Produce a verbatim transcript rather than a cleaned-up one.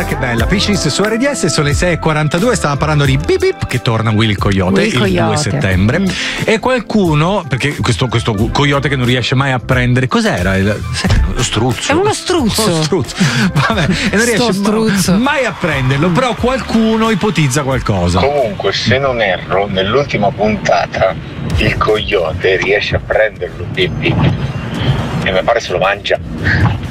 Guarda che bella, Piscis su R D S, sono le sei e quarantadue, stava parlando di Bip Bip che torna Will Coyote Will il Coyote. due settembre mm. e qualcuno, perché questo, questo coyote che non riesce mai a prendere, cos'era? Il, lo struzzo. È uno struzzo. Uno struzzo. Vabbè, e non riesce struzzo. mai a prenderlo, però qualcuno ipotizza qualcosa. Comunque, se non erro, nell'ultima puntata il coyote riesce a prenderlo Bip Bip e mi pare se lo mangia.